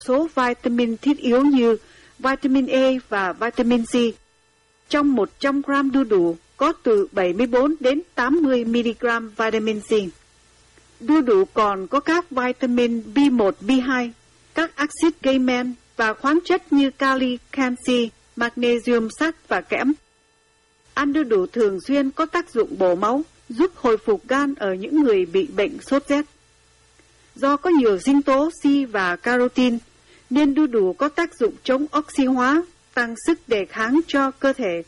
số vitamin thiết yếu như vitamin E và vitamin C. Trong 100 gram đu đủ có từ 74 đến 80 mg vitamin C. Đu đủ còn có các vitamin B1, B2, các axit gây men và khoáng chất như kali, canxi, magnesium, sắt và kẽm. Ăn đu đủ thường xuyên có tác dụng bổ máu, giúp hồi phục gan ở những người bị bệnh sốt rét. Do có nhiều sinh tố C và carotin, nên đu đủ có tác dụng chống oxy hóa, tăng sức đề kháng cho cơ thể.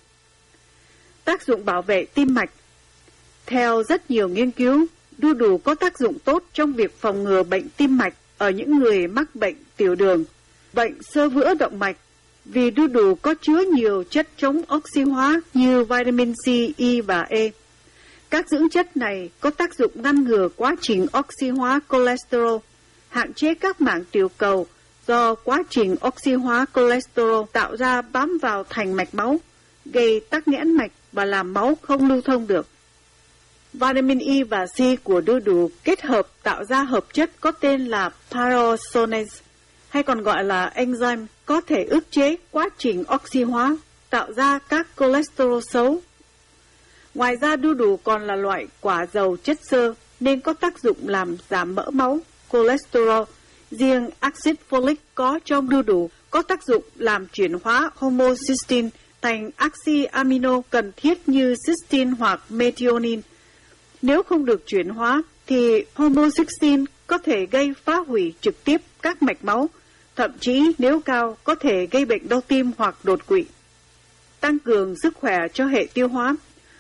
Tác dụng bảo vệ tim mạch. Theo rất nhiều nghiên cứu, đu đủ có tác dụng tốt trong việc phòng ngừa bệnh tim mạch ở những người mắc bệnh tiểu đường, bệnh xơ vữa động mạch, vì đu đủ có chứa nhiều chất chống oxy hóa như vitamin C, E và E. Các dưỡng chất này có tác dụng ngăn ngừa quá trình oxy hóa cholesterol, hạn chế các mảng tiểu cầu do quá trình oxy hóa cholesterol tạo ra bám vào thành mạch máu, gây tắc nghẽn mạch và làm máu không lưu thông được. Vitamin E và C của đu đủ kết hợp tạo ra hợp chất có tên là pyrosinase, hay còn gọi là enzyme, có thể ức chế quá trình oxy hóa, tạo ra các cholesterol xấu. Ngoài ra đu đủ còn là loại quả giàu chất xơ nên có tác dụng làm giảm mỡ máu, cholesterol. Riêng axit folic có trong đu đủ có tác dụng làm chuyển hóa homocysteine thành axit amino cần thiết như cysteine hoặc methionine. Nếu không được chuyển hóa thì homocysteine có thể gây phá hủy trực tiếp các mạch máu, thậm chí nếu cao có thể gây bệnh đau tim hoặc đột quỵ. Tăng cường sức khỏe cho hệ tiêu hóa.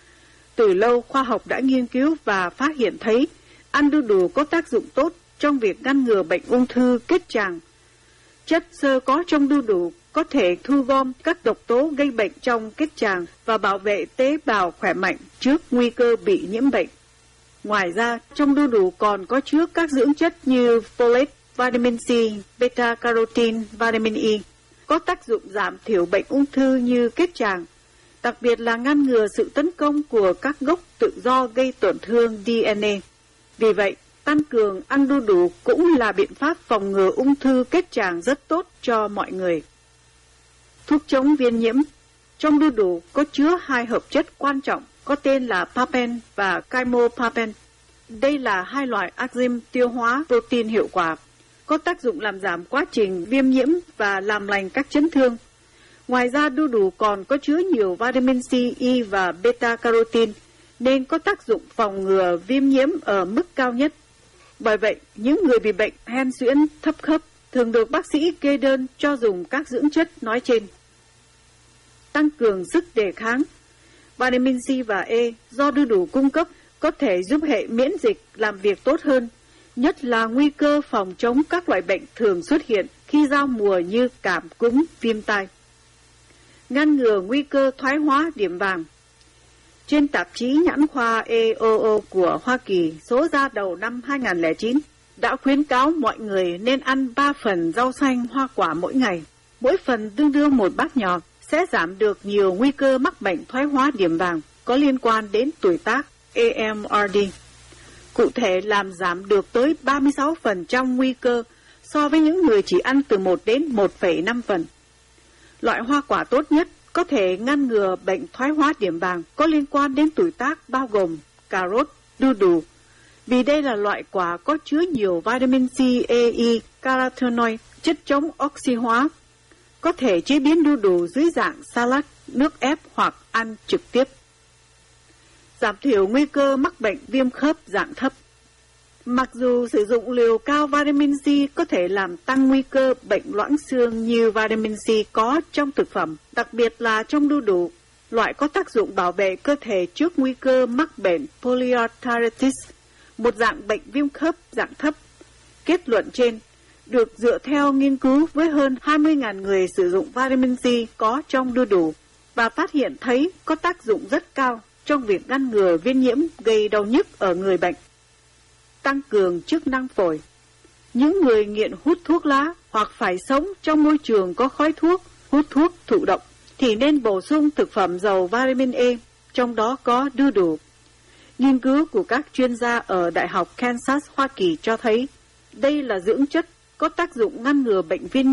Từ lâu khoa học đã nghiên cứu và phát hiện thấy ăn đu đủ có tác dụng tốt trong việc ngăn ngừa bệnh ung thư kết tràng. Chất xơ có trong đu đủ có thể thu gom các độc tố gây bệnh trong kết tràng và bảo vệ tế bào khỏe mạnh trước nguy cơ bị nhiễm bệnh. Ngoài ra, trong đu đủ còn có chứa các dưỡng chất như folate, vitamin C, beta-carotene, vitamin E, có tác dụng giảm thiểu bệnh ung thư như kết tràng, đặc biệt là ngăn ngừa sự tấn công của các gốc tự do gây tổn thương DNA. Vì vậy, tăng cường ăn đu đủ cũng là biện pháp phòng ngừa ung thư kết tràng rất tốt cho mọi người. Thuốc chống viêm nhiễm. Trong đu đủ có chứa hai hợp chất quan trọng có tên là papain và chymotrypsin. Đây là hai loại enzyme tiêu hóa protein hiệu quả, có tác dụng làm giảm quá trình viêm nhiễm và làm lành các chấn thương. Ngoài ra đu đủ còn có chứa nhiều vitamin C, E và beta-carotene nên có tác dụng phòng ngừa viêm nhiễm ở mức cao nhất. Bởi vậy, những người bị bệnh hen suyễn thấp khớp thường được bác sĩ kê đơn cho dùng các dưỡng chất nói trên. Tăng cường sức đề kháng. Vitamin C và E do đu đủ cung cấp có thể giúp hệ miễn dịch làm việc tốt hơn, nhất là nguy cơ phòng chống các loại bệnh thường xuất hiện khi giao mùa như cảm cúm, viêm tai. Ngăn ngừa nguy cơ thoái hóa điểm vàng. Trên tạp chí nhãn khoa EOO của Hoa Kỳ số ra đầu năm 2009 đã khuyến cáo mọi người nên ăn 3 phần rau xanh hoa quả mỗi ngày. Mỗi phần tương đương một bát nhỏ sẽ giảm được nhiều nguy cơ mắc bệnh thoái hóa điểm vàng có liên quan đến tuổi tác AMRD. Cụ thể làm giảm được tới 36% nguy cơ so với những người chỉ ăn từ 1 đến 1,5 phần. Loại hoa quả tốt nhất có thể ngăn ngừa bệnh thoái hóa điểm vàng có liên quan đến tuổi tác bao gồm cà rốt, đu đủ, vì đây là loại quả có chứa nhiều vitamin C, E, carotenoid, chất chống oxy hóa. Có thể chế biến đu đủ dưới dạng salad, nước ép hoặc ăn trực tiếp. Giảm thiểu nguy cơ mắc bệnh viêm khớp dạng thấp. Mặc dù sử dụng liều cao vitamin C có thể làm tăng nguy cơ bệnh loãng xương như vitamin C có trong thực phẩm, đặc biệt là trong đu đủ, loại có tác dụng bảo vệ cơ thể trước nguy cơ mắc bệnh polyarthritis, một dạng bệnh viêm khớp dạng thấp. Kết luận trên được dựa theo nghiên cứu với hơn 20.000 người sử dụng vitamin C có trong đu đủ và phát hiện thấy có tác dụng rất cao trong việc ngăn ngừa viêm nhiễm gây đau nhức ở người bệnh. Tăng cường chức năng phổi. Những người nghiện hút thuốc lá hoặc phải sống trong môi trường có khói thuốc, hút thuốc thụ động thì nên bổ sung thực phẩm giàu vitamin E, trong đó có đu đủ. Nghiên cứu của các chuyên gia ở Đại học Kansas, Hoa Kỳ cho thấy đây là dưỡng chất có tác dụng ngăn ngừa bệnh viêm